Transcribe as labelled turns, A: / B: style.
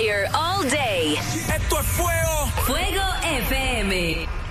A: fire all day.
B: Esto es fuego.
A: Fuego FM.